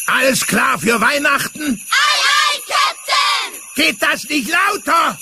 Alles klar für Weihnachten? Ei, ei, Captain! Geht das nicht lauter?